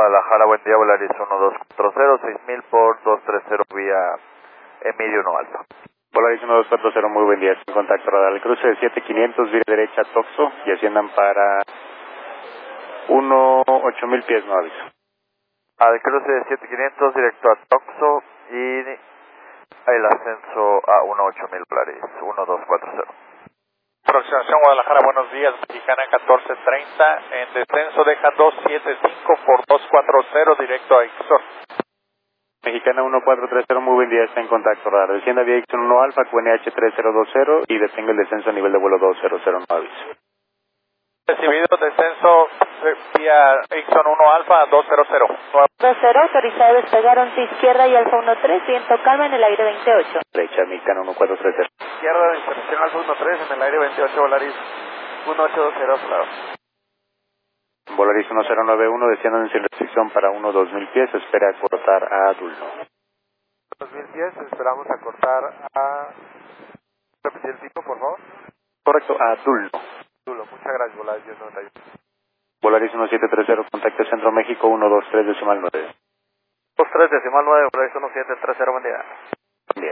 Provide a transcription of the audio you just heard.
Guadalajara, buen día, Volaris 1240, 6000 por 230 vía Emilio 1 Alfa. Volaris 1240, muy buen día, en contacto radar. El cruce de 7500, vía derecha Toxo, y asciendan para 8000 pies, no aviso. Al cruce de 7500, directo a Toxo y el ascenso a 8000 Volaris 1240. Aproximación Guadalajara, buenos días, Mexicana 1430, en descenso deja 275 por 240, directo a Ixor. Mexicana 1430, muy buen día, está en contacto radar. Descienda vía Ixon 1 Alfa, QNH 3020 y detenga el descenso a nivel de vuelo 200, no aviso. Recibido descenso vía Ixon 1 Alfa 200. 20, autorizado despegar 11 izquierda y Alfa 13, viento calma en el aire 28. Derecha, Mexicana 1430. Izquierda, intercepción Alfa 13 en el aire 28, Volaris 1820, claro. Volaris 1091, desciendan sin restricción para 2000 pies, espera cortar a Dulno. 2000 pies, esperamos a cortar a... ¿Repetir el tipo, por favor? Correcto, a Dulno. Dulo, muchas gracias, Volaris 1091. Volaris 1730, contacto Centro México 123 decimal 9. 23 decimal 9, Volaris 1730, buen día.